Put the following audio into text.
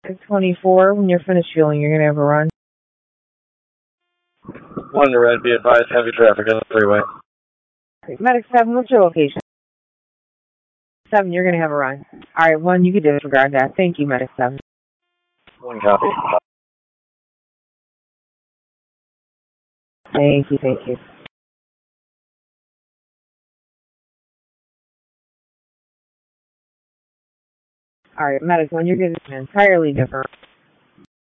624, when you're finished fueling, you're going to have a run. 1 to red, be advised, heavy traffic on the freeway. Medic 7, what's your location? 7, you're going to have a run. Alright, 1, you can disregard that. Thank you, Medic 7. 1 copy. Thank you. Alright, Medic 1, you're getting entirely different.